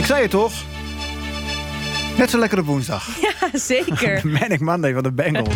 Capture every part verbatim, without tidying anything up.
Ik zei het toch? Net zo lekker op woensdag. Ja, zeker. De Manic Monday van de Bengals.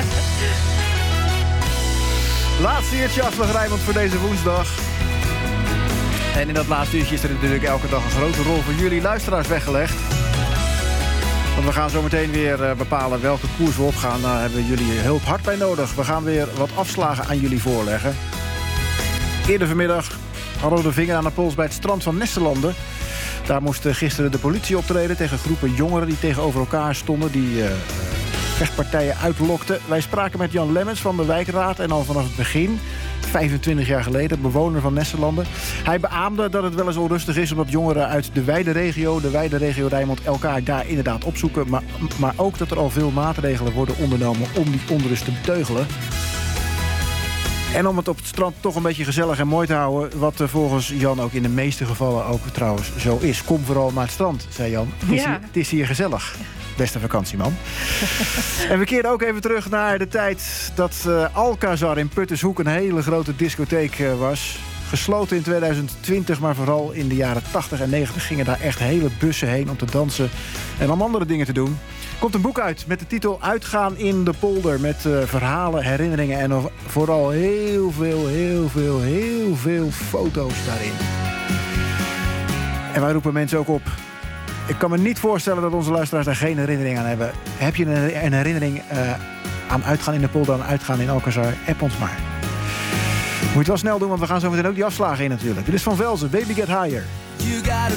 Laatste uurtje Aslag Rijnmond voor deze woensdag. En in dat laatste uurtje is er natuurlijk elke dag een grote rol voor jullie luisteraars weggelegd. Want we gaan zo meteen weer uh, bepalen welke koers we opgaan. Daar hebben jullie hulp hard bij nodig. We gaan weer wat afslagen aan jullie voorleggen. Eerder vanmiddag hadden we de vinger aan de pols bij het strand van Nesselanden. Daar moest gisteren de politie optreden tegen groepen jongeren die tegenover elkaar stonden, die uh, vechtpartijen uitlokten. Wij spraken met Jan Lemmens van de wijkraad en al vanaf het begin, vijfentwintig jaar geleden, bewoner van Nesselanden. Hij beaamde dat het wel eens onrustig is omdat jongeren uit de wijde regio, de wijde regio Rijnmond, elkaar daar inderdaad opzoeken. Maar, maar ook dat er al veel maatregelen worden ondernomen om die onrust te beteugelen. En om het op het strand toch een beetje gezellig en mooi te houden, wat volgens Jan ook in de meeste gevallen ook trouwens zo is. Kom vooral naar het strand, zei Jan. Het is, ja. hier, het is hier gezellig. Beste vakantieman. En we keerden ook even terug naar de tijd dat uh, Alcazar in Puttershoek een hele grote discotheek uh, was. Gesloten in tweeduizend twintig, maar vooral in de jaren tachtig en negentig gingen daar echt hele bussen heen om te dansen en om andere dingen te doen. Er komt een boek uit met de titel Uitgaan in de Polder. Met uh, verhalen, herinneringen en vooral heel veel, heel veel, heel veel foto's daarin. En wij roepen mensen ook op. Ik kan me niet voorstellen dat onze luisteraars daar geen herinnering aan hebben. Heb je een, een herinnering uh, aan Uitgaan in de Polder, aan Uitgaan in Alcazar? App ons maar. Moet je het wel snel doen, want we gaan zo meteen ook die afslagen in natuurlijk. Dit is Van Velzen, Baby Get Higher. You gotta